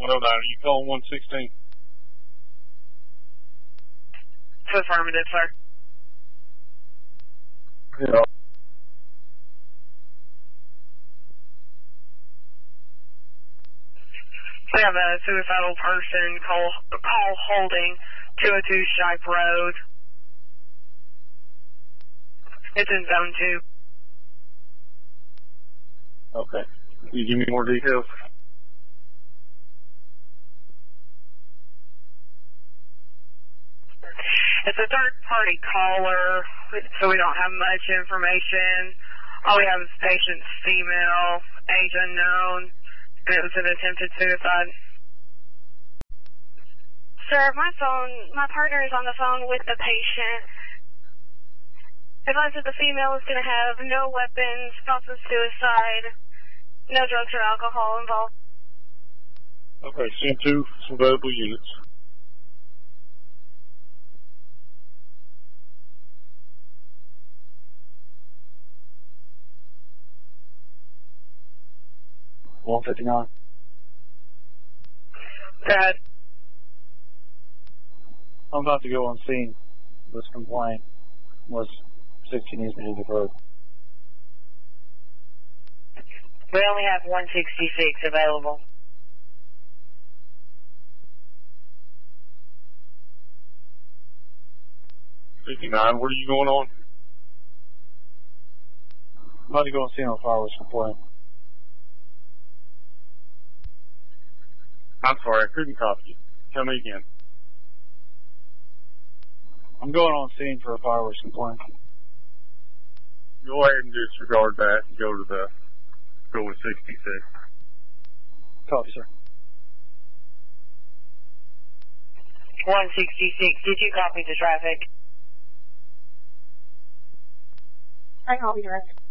109, are you calling 116? It's affirmative, sir. Yeah. We have a suicidal person call holding 202 Shipe Road. It's in zone 2. Okay. Can you give me more details? It's a third-party caller, so we don't have much information. All we have is patient's female, age unknown, and it was an attempted suicide. Sir, my partner is on the phone with the patient. Advised that the female is going to have no weapons, thoughts of suicide, no drugs or alcohol involved. Okay, send 2 available units. $159. That I'm about to go on scene. This complaint was 60 needs to be deferred. we only have 166 available. $59, where are you going on? I'm about to go on scene on a fireworks complaint. I'm sorry, I couldn't copy you. Tell me again. I'm going on scene for a fireworks complaint. Go ahead and disregard that and go with 66. Copy, sir. 166, did you copy the traffic? I copy, Director.